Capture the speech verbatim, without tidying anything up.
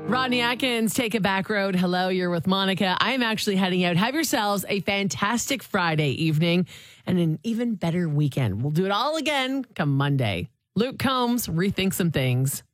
Rodney Atkins, Take It Back Road. Hello, you're with Monica. I am actually heading out. Have yourselves a fantastic Friday evening and an even better weekend. We'll do it all again come Monday. Luke Combs, Rethink Some Things.